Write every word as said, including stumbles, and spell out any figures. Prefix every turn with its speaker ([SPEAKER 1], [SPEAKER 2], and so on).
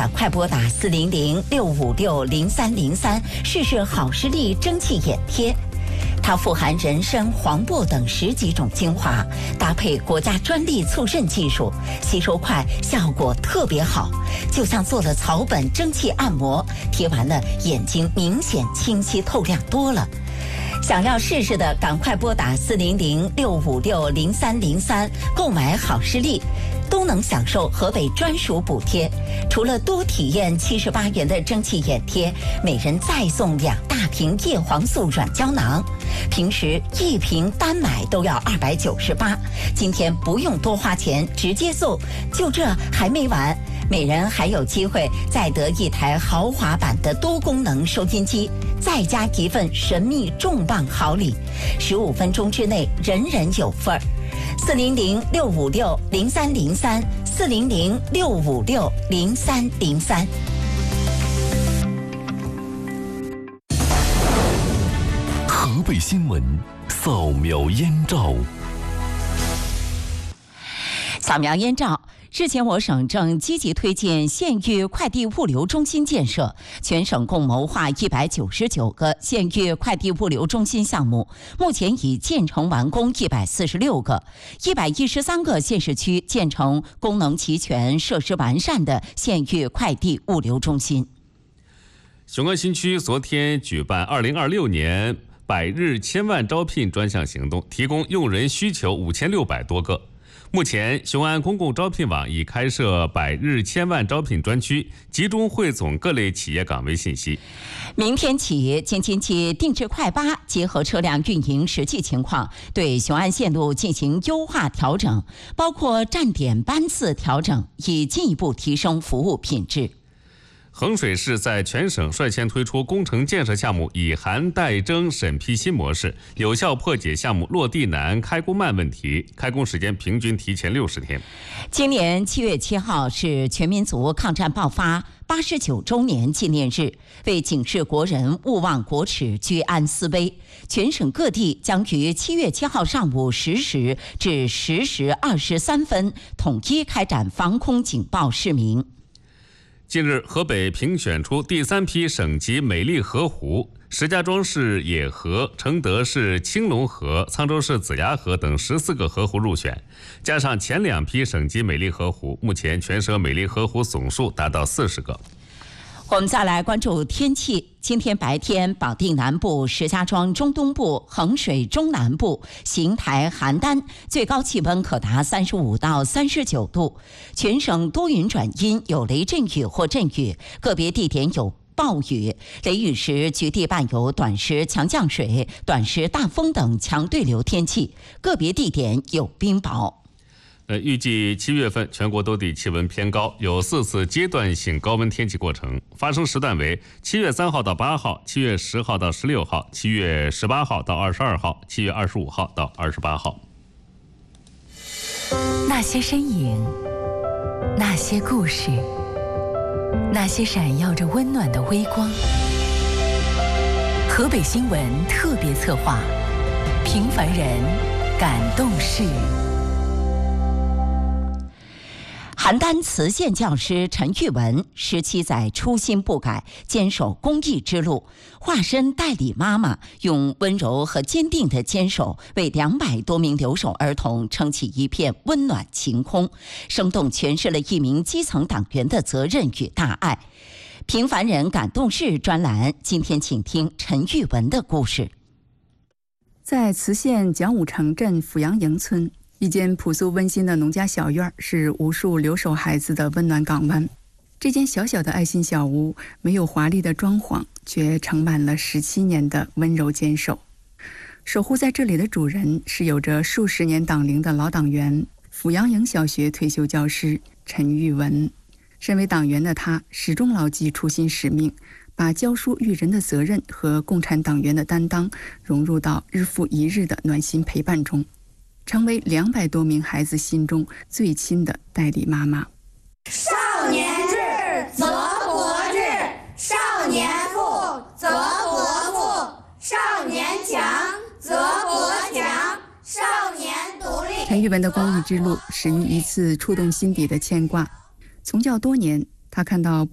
[SPEAKER 1] 赶快拨打四零零六五六零三零三试试好视力蒸汽眼贴。它富含人参、黄柏等十几种精华，搭配国家专利促渗技术，吸收快，效果特别好，就像做了草本蒸汽按摩，贴完了眼睛明显清晰透亮多了。想要试试的，赶快拨打四零零六五六零三零三购买好视力，都能享受河北专属补贴。除了多体验七十八元的蒸汽眼贴，每人再送两大瓶叶黄素软胶囊，平时一瓶单买都要二百九十八，今天不用多花钱，直接送。就这还没完，每人还有机会再得一台豪华版的多功能收音机，再加一份神秘重磅好礼，十五分钟之内人人有份儿。四零零六五六零三零三，四零零六五六零三零三。
[SPEAKER 2] 河北新闻扫描燕赵。
[SPEAKER 1] 扫描燕赵。日前，我省正积极推进县域快递物流中心建设，全省共谋划一百九十九个县域快递物流中心项目，目前已建成完工一百四十六个，一百一十三个县市区建成功能齐全、设施完善的县域快递物流中心。
[SPEAKER 3] 雄安新区昨天举办二零二六年百日千万招聘专项行动，提供用人需求五千六百多个。目前，雄安公共招聘网已开设百日千万招聘专区，集中汇总各类企业岗位信息。
[SPEAKER 1] 明天起，京津冀定制快巴结合车辆运营实际情况，对雄安线路进行优化调整，包括站点班次调整，以进一步提升服务品质。
[SPEAKER 3] 衡水市在全省率先推出工程建设项目以函代征审批新模式，有效破解项目落地难、开工慢问题，开工时间平均提前六十天。
[SPEAKER 1] 今年七月七号是全民族抗战爆发八十九周年纪念日，为警示国人勿忘国耻、居安思危，全省各地将于七月七号上午十时至十时二十三分统一开展防空警报示明。
[SPEAKER 3] 近日，河北评选出第三批省级美丽河湖，石家庄市野河、承德市青龙河、沧州市子牙河等十四个河湖入选，加上前两批省级美丽河湖，目前全省美丽河湖总数达到四十个。
[SPEAKER 1] 我们再来关注天气。今天白天，保定南部、石家庄中东部、衡水中南部、邢台、邯郸最高气温可达三十五到三十九度。全省多云转阴，有雷阵雨或阵雨，个别地点有暴雨。雷雨时局地伴有短时强降水、短时大风等强对流天气，个别地点有冰雹。
[SPEAKER 3] 呃，预计七月份全国多地气温偏高，有四次阶段性高温天气过程，发生时段为七月三号到八号、七月十号到十六号、七月十八号到二十二号、七月二十五号到二十八号。
[SPEAKER 4] 那些身影，那些故事，那些闪耀着温暖的微光。河北新闻特别策划，平凡人感动事。
[SPEAKER 1] 邯郸磁县教师陈玉文十七载初心不改，坚守公益之路，化身代理妈妈，用温柔和坚定的坚守，为两百多名留守儿童撑起一片温暖晴空，生动诠释了一名基层党员的责任与大爱。平凡人感动事专栏，今天请听陈玉文的故事。
[SPEAKER 5] 在磁县蒋武城镇阜阳营村，一间朴素温馨的农家小院是无数留守孩子的温暖港湾。这间小小的爱心小屋没有华丽的装潢，却盛满了十七年的温柔坚守。守护在这里的主人是有着数十年党龄的老党员，阜阳营小学退休教师陈玉文。身为党员的他始终牢记初心使命，把教书育人的责任和共产党员的担当融入到日复一日的暖心陪伴中，成为两百多名孩子心中最亲的代理妈妈。
[SPEAKER 6] 少年智则国智，少年富则国富，少年强则国强，少年独立。
[SPEAKER 5] 陈玉文的公益之路始于一次触动心底的牵挂。从教多年，他看到